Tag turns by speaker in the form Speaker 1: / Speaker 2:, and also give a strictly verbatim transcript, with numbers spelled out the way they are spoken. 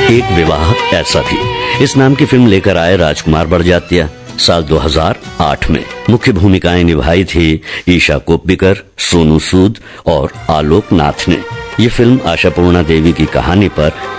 Speaker 1: एक विवाह ऐसा भी, इस नाम की फिल्म लेकर आए राजकुमार बड़जात्या साल दो हज़ार आठ में। मुख्य भूमिकाएं निभाई थी ईशा कोप्पिकर, सोनू सूद और आलोक नाथ ने। ये फिल्म आशापूर्णा देवी की कहानी पर